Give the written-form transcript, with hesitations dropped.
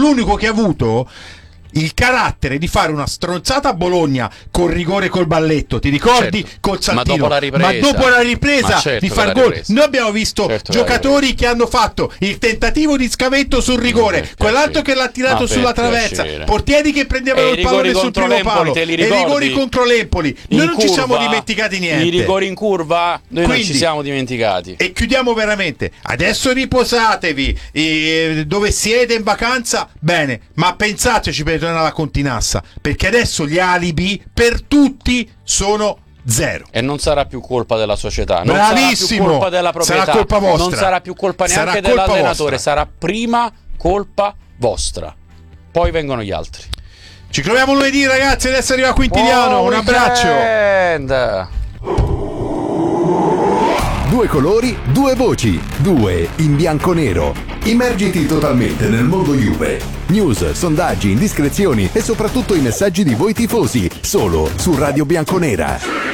l'unico che ha avuto il carattere di fare una stronzata a Bologna col rigore col balletto, ti ricordi? Certo. Col saltino, ma dopo la ripresa di far gol. Noi abbiamo visto giocatori che hanno fatto il tentativo di scavetto sul rigore, quell'altro che l'ha tirato sulla traversa, portieri che prendevano il pallone sul primo palo, e i rigori contro l'Empoli. Noi non ci siamo dimenticati niente. I rigori in curva noi non ci siamo dimenticati. E chiudiamo veramente, adesso riposatevi, dove siete in vacanza, bene, ma pensateci per tornare alla Continassa, perché adesso gli alibi per tutti sono zero. E non sarà più colpa della società, non Bravissimo. sarà più colpa della proprietà, sarà colpa vostra. Non sarà più colpa neanche dell'allenatore, sarà prima colpa vostra, poi vengono gli altri. Ci troviamo lunedì, ragazzi, adesso arriva Quintiliano, un abbraccio. Due colori, due voci, due in bianco-nero. Immergiti totalmente nel mondo Juve. News, sondaggi, indiscrezioni e soprattutto i messaggi di voi tifosi, solo su Radio Bianconera.